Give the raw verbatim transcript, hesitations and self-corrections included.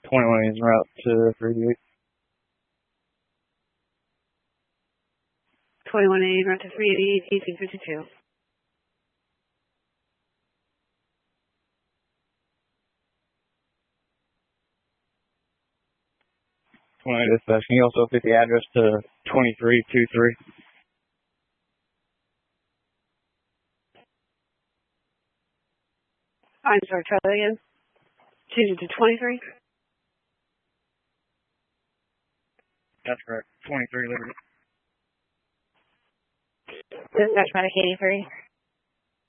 twenty-one is en route to three eighty-eight. twenty-one A en route to three eighty-eight, eighteen fifty-two. twenty-one dispatch, can you also fit the address to twenty-three twenty-three? I'm sorry, try that again. Change it to twenty-three? That's correct. twenty-three Liberty. Dispatch Medic eighty-three.